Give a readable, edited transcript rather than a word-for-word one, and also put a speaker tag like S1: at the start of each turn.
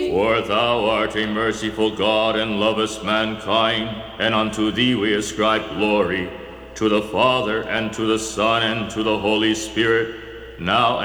S1: For thou art a merciful God and lovest mankind, and unto thee we ascribe glory, to the Father, and to the Son, and to the Holy Spirit, now